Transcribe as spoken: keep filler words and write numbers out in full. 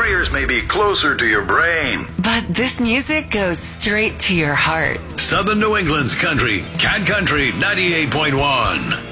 ears may be closer to your brain. But this music goes straight to your heart. Southern New England's country, Cat Country ninety-eight point one.